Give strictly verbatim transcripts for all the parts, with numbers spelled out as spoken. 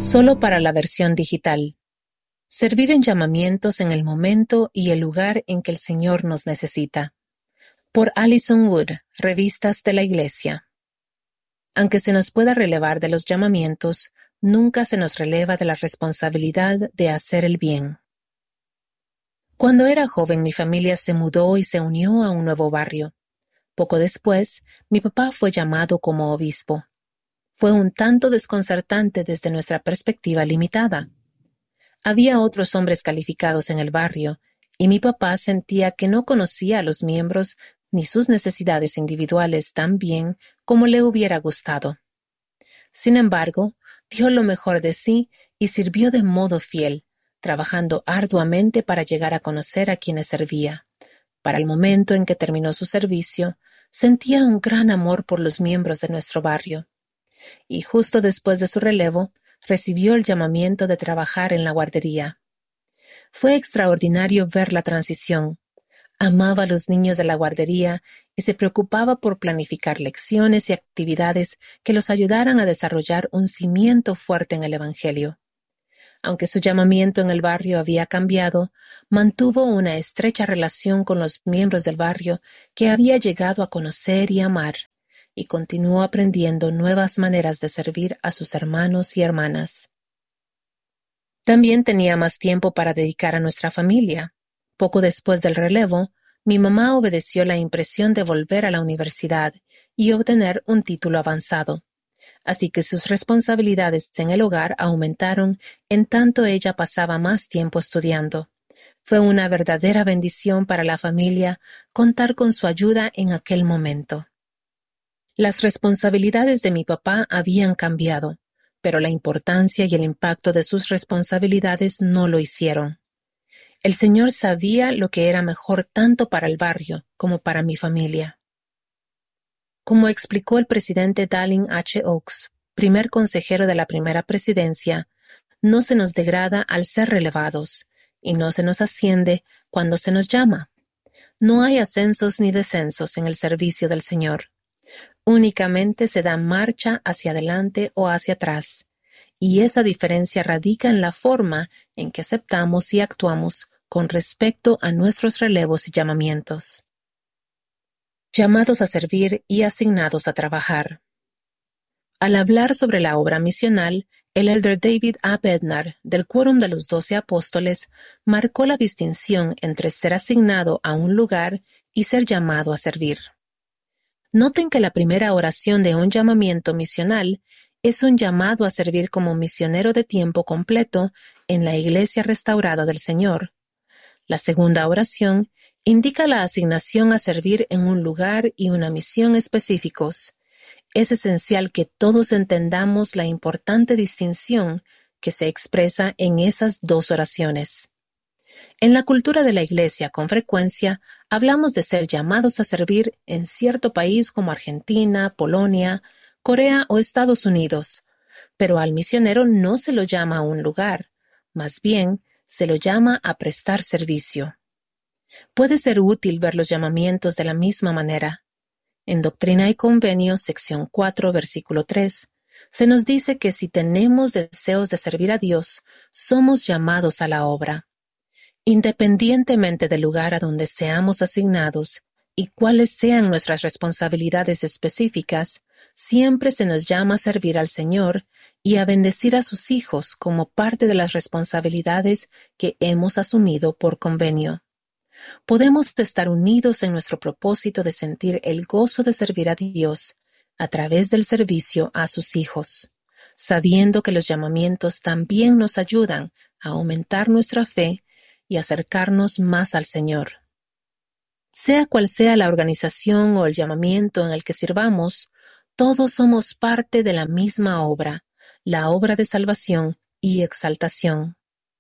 Solo para la versión digital. Servir en llamamientos en el momento y el lugar en que el Señor nos necesita. Por Alison Wood, Revistas de la Iglesia. Aunque se nos pueda relevar de los llamamientos, nunca se nos releva de la responsabilidad de hacer el bien. Cuando era joven, mi familia se mudó y se unió a un nuevo barrio. Poco después, mi papá fue llamado como obispo. Fue un tanto desconcertante desde nuestra perspectiva limitada. Había otros hombres calificados en el barrio, y mi papá sentía que no conocía a los miembros ni sus necesidades individuales tan bien como le hubiera gustado. Sin embargo, dio lo mejor de sí y sirvió de modo fiel, trabajando arduamente para llegar a conocer a quienes servía. Para el momento en que terminó su servicio, sentía un gran amor por los miembros de nuestro barrio. Y justo después de su relevo, recibió el llamamiento de trabajar en la guardería. Fue extraordinario ver la transición. Amaba a los niños de la guardería y se preocupaba por planificar lecciones y actividades que los ayudaran a desarrollar un cimiento fuerte en el Evangelio. Aunque su llamamiento en el barrio había cambiado, mantuvo una estrecha relación con los miembros del barrio que había llegado a conocer y amar, y continuó aprendiendo nuevas maneras de servir a sus hermanos y hermanas. También tenía más tiempo para dedicar a nuestra familia. Poco después del relevo, mi mamá obedeció la impresión de volver a la universidad y obtener un título avanzado. Así que sus responsabilidades en el hogar aumentaron en tanto ella pasaba más tiempo estudiando. Fue una verdadera bendición para la familia contar con su ayuda en aquel momento. Las responsabilidades de mi papá habían cambiado, pero la importancia y el impacto de sus responsabilidades no lo hicieron. El Señor sabía lo que era mejor tanto para el barrio como para mi familia. Como explicó el presidente Dallin H. Oaks, primer consejero de la primera presidencia, no se nos degrada al ser relevados, y no se nos asciende cuando se nos llama. No hay ascensos ni descensos en el servicio del Señor. Únicamente se da marcha hacia adelante o hacia atrás, y esa diferencia radica en la forma en que aceptamos y actuamos con respecto a nuestros relevos y llamamientos. Llamados a servir y asignados a trabajar. Al hablar sobre la obra misional, el elder David A. Bednar, del Quórum de los Doce Apóstoles, marcó la distinción entre ser asignado a un lugar y ser llamado a servir. Noten que la primera oración de un llamamiento misional es un llamado a servir como misionero de tiempo completo en la Iglesia restaurada del Señor. La segunda oración indica la asignación a servir en un lugar y una misión específicos. Es esencial que todos entendamos la importante distinción que se expresa en esas dos oraciones. En la cultura de la Iglesia, con frecuencia, hablamos de ser llamados a servir en cierto país como Argentina, Polonia, Corea o Estados Unidos, pero al misionero no se lo llama a un lugar, más bien se lo llama a prestar servicio. Puede ser útil ver los llamamientos de la misma manera. En Doctrina y Convenios, sección cuatro, versículo tres, se nos dice que si tenemos deseos de servir a Dios, somos llamados a la obra. Independientemente del lugar a donde seamos asignados y cuáles sean nuestras responsabilidades específicas, siempre se nos llama a servir al Señor y a bendecir a sus hijos como parte de las responsabilidades que hemos asumido por convenio. Podemos estar unidos en nuestro propósito de sentir el gozo de servir a Dios a través del servicio a sus hijos, sabiendo que los llamamientos también nos ayudan a aumentar nuestra fe y acercarnos más al Señor. Sea cual sea la organización o el llamamiento en el que sirvamos, todos somos parte de la misma obra, la obra de salvación y exaltación.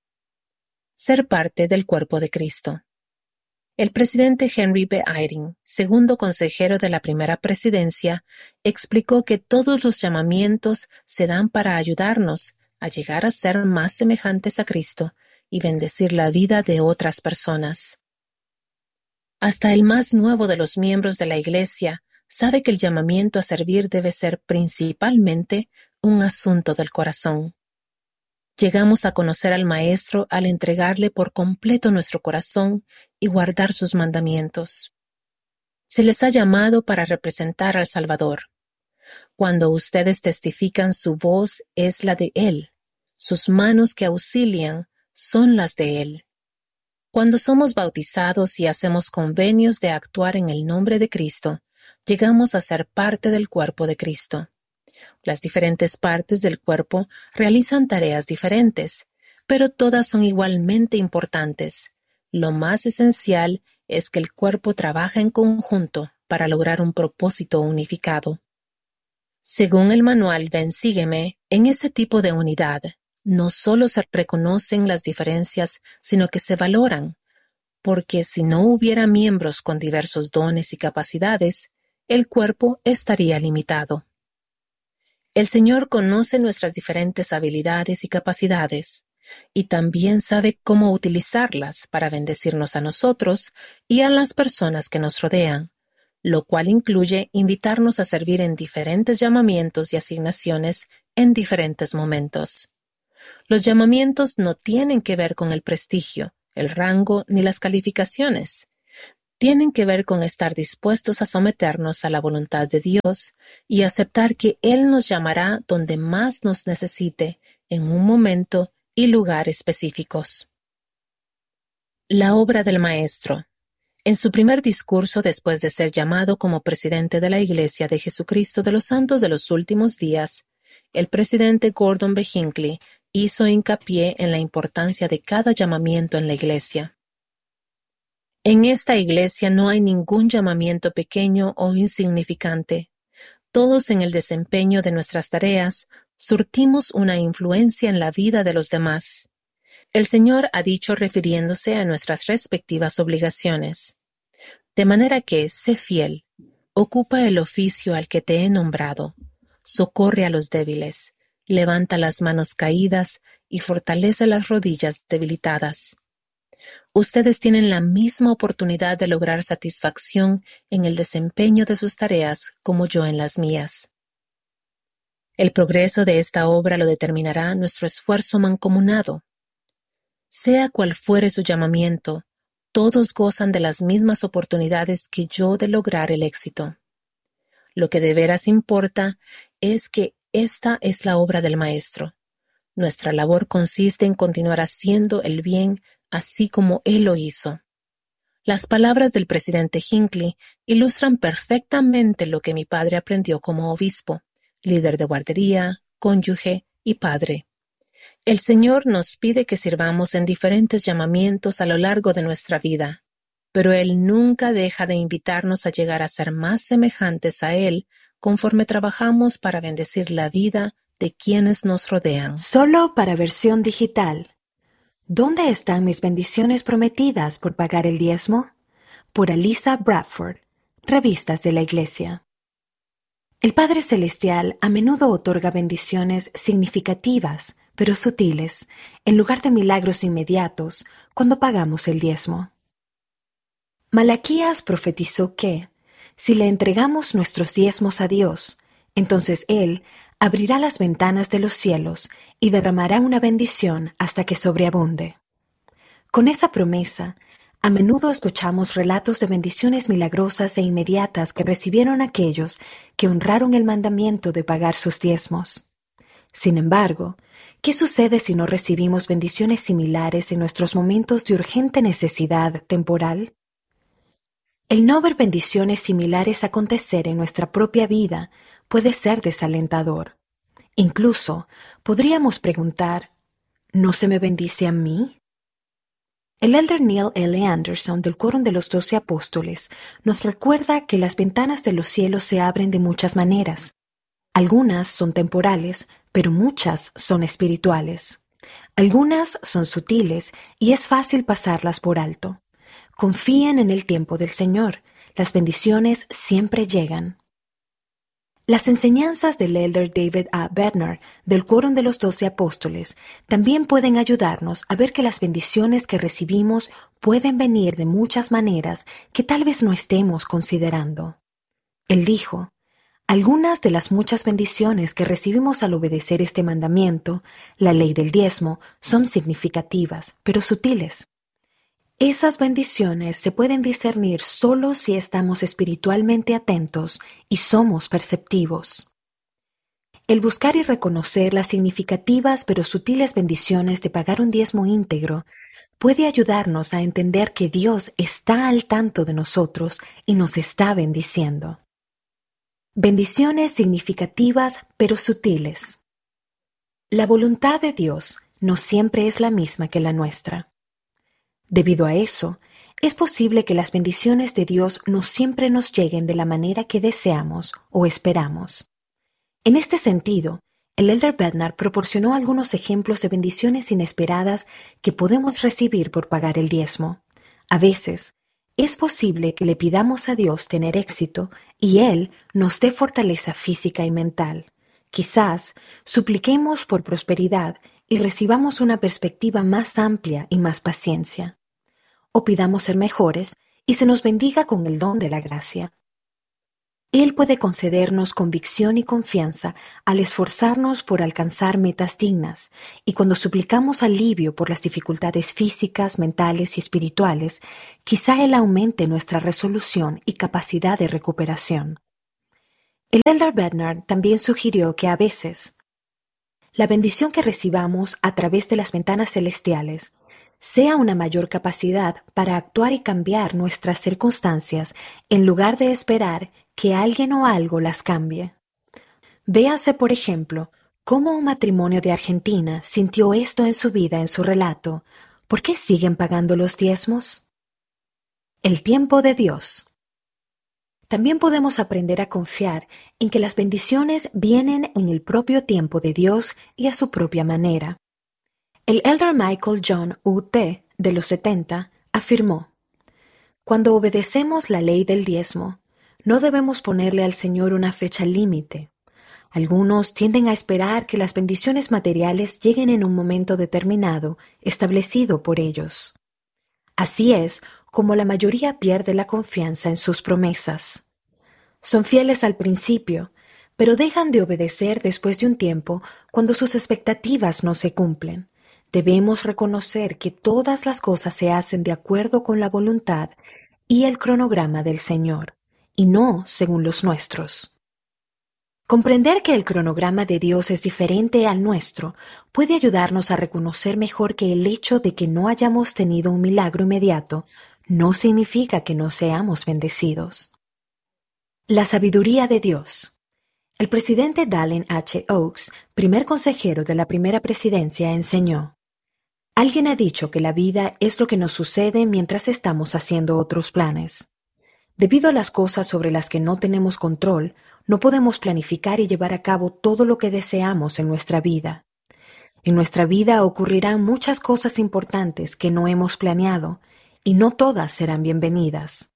Ser parte del cuerpo de Cristo. El presidente Henry B. Eyring, segundo consejero de la primera presidencia, explicó que todos los llamamientos se dan para ayudarnos a llegar a ser más semejantes a Cristo y bendecir la vida de otras personas. Hasta el más nuevo de los miembros de la Iglesia sabe que el llamamiento a servir debe ser principalmente un asunto del corazón. Llegamos a conocer al Maestro al entregarle por completo nuestro corazón y guardar sus mandamientos. Se les ha llamado para representar al Salvador. Cuando ustedes testifican, su voz es la de Él. Sus manos que auxilian son las de Él. Cuando somos bautizados y hacemos convenios de actuar en el nombre de Cristo, llegamos a ser parte del cuerpo de Cristo. Las diferentes partes del cuerpo realizan tareas diferentes, pero todas son igualmente importantes. Lo más esencial es que el cuerpo trabaja en conjunto para lograr un propósito unificado. Según el manual Ven Sígueme, en ese tipo de unidad, no solo se reconocen las diferencias, sino que se valoran, porque si no hubiera miembros con diversos dones y capacidades, el cuerpo estaría limitado. El Señor conoce nuestras diferentes habilidades y capacidades, y también sabe cómo utilizarlas para bendecirnos a nosotros y a las personas que nos rodean, lo cual incluye invitarnos a servir en diferentes llamamientos y asignaciones en diferentes momentos. Los llamamientos no tienen que ver con el prestigio, el rango ni las calificaciones. Tienen que ver con estar dispuestos a someternos a la voluntad de Dios y aceptar que Él nos llamará donde más nos necesite, en un momento y lugar específicos. La obra del Maestro. En su primer discurso después de ser llamado como presidente de la Iglesia de Jesucristo de los Santos de los Últimos Días, el presidente Gordon B. Hinckley hizo hincapié en la importancia de cada llamamiento en la Iglesia. En esta Iglesia no hay ningún llamamiento pequeño o insignificante. Todos en el desempeño de nuestras tareas surtimos una influencia en la vida de los demás. El Señor ha dicho refiriéndose a nuestras respectivas obligaciones. De manera que, sé fiel, ocupa el oficio al que te he nombrado, socorre a los débiles, levanta las manos caídas y fortalece las rodillas debilitadas. Ustedes tienen la misma oportunidad de lograr satisfacción en el desempeño de sus tareas como yo en las mías. El progreso de esta obra lo determinará nuestro esfuerzo mancomunado. Sea cual fuere su llamamiento, todos gozan de las mismas oportunidades que yo de lograr el éxito. Lo que de veras importa es que esta es la obra del Maestro. Nuestra labor consiste en continuar haciendo el bien así como Él lo hizo. Las palabras del presidente Hinckley ilustran perfectamente lo que mi padre aprendió como obispo, líder de guardería, cónyuge y padre. El Señor nos pide que sirvamos en diferentes llamamientos a lo largo de nuestra vida, pero Él nunca deja de invitarnos a llegar a ser más semejantes a Él conforme trabajamos para bendecir la vida de quienes nos rodean. Solo para versión digital. ¿Dónde están mis bendiciones prometidas por pagar el diezmo? Por Alisa Bradford, Revistas de la Iglesia. El Padre Celestial a menudo otorga bendiciones significativas, pero sutiles, en lugar de milagros inmediatos cuando pagamos el diezmo. Malaquías profetizó que, si le entregamos nuestros diezmos a Dios, entonces Él abrirá las ventanas de los cielos y derramará una bendición hasta que sobreabunde. Con esa promesa, a menudo escuchamos relatos de bendiciones milagrosas e inmediatas que recibieron aquellos que honraron el mandamiento de pagar sus diezmos. Sin embargo, ¿qué sucede si no recibimos bendiciones similares en nuestros momentos de urgente necesidad temporal? El no ver bendiciones similares acontecer en nuestra propia vida puede ser desalentador. Incluso podríamos preguntar, ¿no se me bendice a mí? El elder Neil L. Anderson del Quórum de los Doce Apóstoles nos recuerda que las ventanas de los cielos se abren de muchas maneras. Algunas son temporales, pero muchas son espirituales. Algunas son sutiles y es fácil pasarlas por alto. Confíen en el tiempo del Señor. Las bendiciones siempre llegan. Las enseñanzas del elder David A. Bednar del Quórum de los Doce Apóstoles también pueden ayudarnos a ver que las bendiciones que recibimos pueden venir de muchas maneras que tal vez no estemos considerando. Él dijo, Algunas de las muchas bendiciones que recibimos al obedecer este mandamiento, la ley del diezmo, son significativas, pero sutiles. Esas bendiciones se pueden discernir solo si estamos espiritualmente atentos y somos perceptivos. El buscar y reconocer las significativas pero sutiles bendiciones de pagar un diezmo íntegro puede ayudarnos a entender que Dios está al tanto de nosotros y nos está bendiciendo. Bendiciones significativas pero sutiles. La voluntad de Dios no siempre es la misma que la nuestra. Debido a eso, es posible que las bendiciones de Dios no siempre nos lleguen de la manera que deseamos o esperamos. En este sentido, el Elder Bednar proporcionó algunos ejemplos de bendiciones inesperadas que podemos recibir por pagar el diezmo. A veces, es posible que le pidamos a Dios tener éxito y Él nos dé fortaleza física y mental. Quizás supliquemos por prosperidad y recibamos una perspectiva más amplia y más paciencia. O pidamos ser mejores y se nos bendiga con el don de la gracia. Él puede concedernos convicción y confianza al esforzarnos por alcanzar metas dignas, y cuando suplicamos alivio por las dificultades físicas, mentales y espirituales, quizá Él aumente nuestra resolución y capacidad de recuperación. El Elder Bednar también sugirió que a veces la bendición que recibamos a través de las ventanas celestiales sea una mayor capacidad para actuar y cambiar nuestras circunstancias en lugar de esperar que alguien o algo las cambie. Véase, por ejemplo, cómo un matrimonio de Argentina sintió esto en su vida en su relato. ¿Por qué siguen pagando los diezmos? El tiempo de Dios. También podemos aprender a confiar en que las bendiciones vienen en el propio tiempo de Dios y a su propia manera. El Elder Michael John U T de los setenta afirmó: cuando obedecemos la ley del diezmo, no debemos ponerle al Señor una fecha límite. Algunos tienden a esperar que las bendiciones materiales lleguen en un momento determinado, establecido por ellos. Así es como la mayoría pierde la confianza en sus promesas. Son fieles al principio, pero dejan de obedecer después de un tiempo cuando sus expectativas no se cumplen. Debemos reconocer que todas las cosas se hacen de acuerdo con la voluntad y el cronograma del Señor, y no según los nuestros. Comprender que el cronograma de Dios es diferente al nuestro puede ayudarnos a reconocer mejor que el hecho de que no hayamos tenido un milagro inmediato no significa que no seamos bendecidos. La sabiduría de Dios. El presidente Dallin H. Oaks, primer consejero de la primera presidencia, enseñó: alguien ha dicho que la vida es lo que nos sucede mientras estamos haciendo otros planes. Debido a las cosas sobre las que no tenemos control, no podemos planificar y llevar a cabo todo lo que deseamos en nuestra vida. En nuestra vida ocurrirán muchas cosas importantes que no hemos planeado, y no todas serán bienvenidas.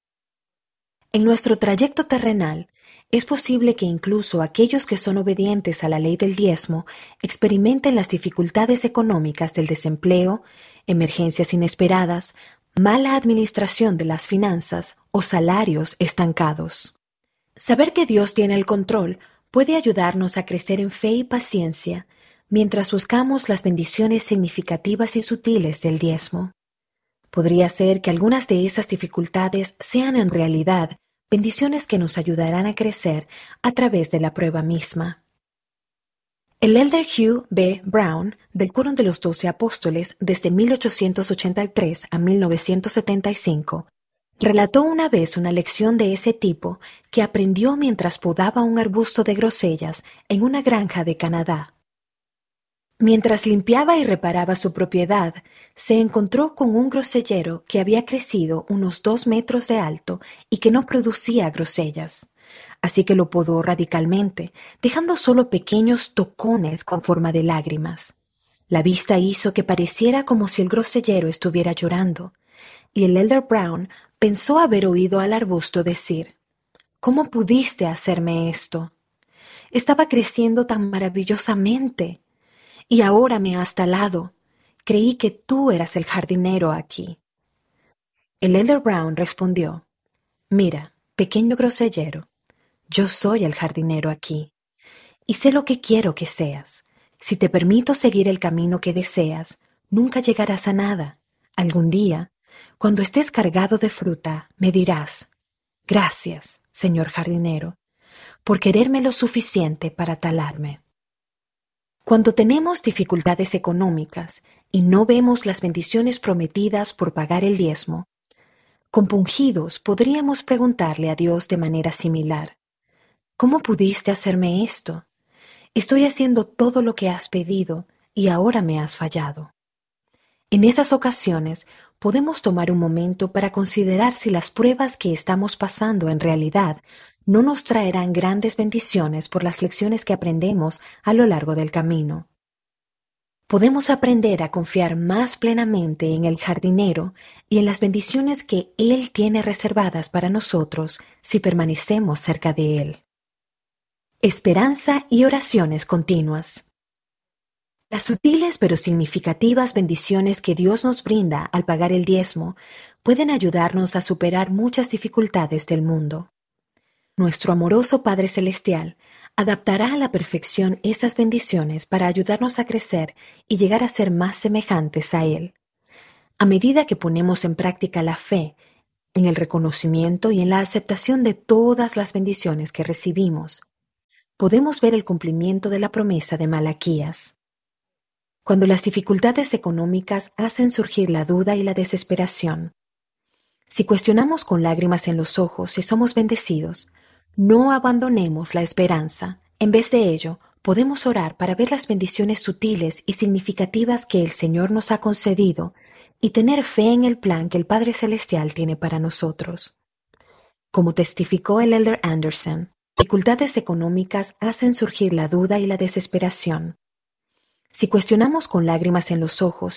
En nuestro trayecto terrenal, es posible que incluso aquellos que son obedientes a la ley del diezmo experimenten las dificultades económicas del desempleo, emergencias inesperadas, mala administración de las finanzas o salarios estancados. Saber que Dios tiene el control puede ayudarnos a crecer en fe y paciencia mientras buscamos las bendiciones significativas y sutiles del diezmo. Podría ser que algunas de esas dificultades sean en realidad bendiciones que nos ayudarán a crecer a través de la prueba misma. El Elder Hugh B. Brown, del Quórum de los Doce Apóstoles desde mil ochocientos ochenta y tres a mil novecientos setenta y cinco, relató una vez una lección de ese tipo que aprendió mientras podaba un arbusto de grosellas en una granja de Canadá. Mientras limpiaba y reparaba su propiedad, se encontró con un grosellero que había crecido unos dos metros de alto y que no producía grosellas. Así que lo podó radicalmente, dejando solo pequeños tocones con forma de lágrimas. La vista hizo que pareciera como si el grosellero estuviera llorando, y el Elder Brown pensó haber oído al arbusto decir: ¿cómo pudiste hacerme esto? Estaba creciendo tan maravillosamente. Y ahora me has talado. Creí que tú eras el jardinero aquí. El Elder Brown respondió: mira, pequeño grosellero, Yo soy el jardinero aquí, y sé lo que quiero que seas. Si te permito seguir el camino que deseas, nunca llegarás a nada. Algún día, cuando estés cargado de fruta, me dirás, gracias, señor jardinero, por quererme lo suficiente para talarme. Cuando tenemos dificultades económicas y no vemos las bendiciones prometidas por pagar el diezmo, compungidos podríamos preguntarle a Dios de manera similar, ¿cómo pudiste hacerme esto? Estoy haciendo todo lo que has pedido y ahora me has fallado. En esas ocasiones podemos tomar un momento para considerar si las pruebas que estamos pasando en realidad no nos traerán grandes bendiciones por las lecciones que aprendemos a lo largo del camino. Podemos aprender a confiar más plenamente en el jardinero y en las bendiciones que Él tiene reservadas para nosotros si permanecemos cerca de Él. Esperanza y oraciones continuas. Las sutiles pero significativas bendiciones que Dios nos brinda al pagar el diezmo pueden ayudarnos a superar muchas dificultades del mundo. Nuestro amoroso Padre Celestial adaptará a la perfección esas bendiciones para ayudarnos a crecer y llegar a ser más semejantes a Él. A medida que ponemos en práctica la fe, en el reconocimiento y en la aceptación de todas las bendiciones que recibimos, podemos ver el cumplimiento de la promesa de Malaquías. Cuando las dificultades económicas hacen surgir la duda y la desesperación, si cuestionamos con lágrimas en los ojos si somos bendecidos, no abandonemos la esperanza. En vez de ello, podemos orar para ver las bendiciones sutiles y significativas que el Señor nos ha concedido y tener fe en el plan que el Padre Celestial tiene para nosotros. Como testificó el Elder Anderson, dificultades económicas hacen surgir la duda y la desesperación. Si cuestionamos con lágrimas en los ojos